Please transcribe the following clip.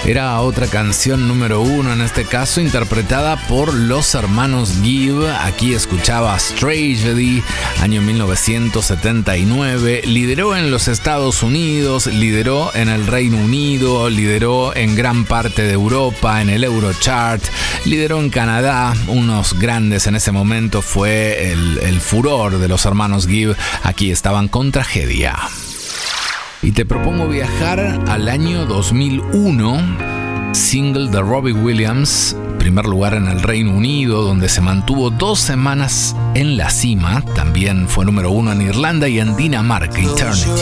Era otra canción número 1, en este caso interpretada por los hermanos Gibb. Aquí escuchabas Tragedy, año 1979. Lideró en los Estados Unidos, lideró en el Reino Unido, lideró en gran parte de Europa, en el Eurochart, lideró en Canadá. Unos grandes en ese momento, fue el furor de los hermanos Gibb. Aquí estaban con Tragedia. Y te propongo viajar al año 2001, single de Robbie Williams, primer lugar en el Reino Unido, donde se mantuvo 2 semanas en la cima. También fue número 1 en Irlanda y en Dinamarca, Eternity.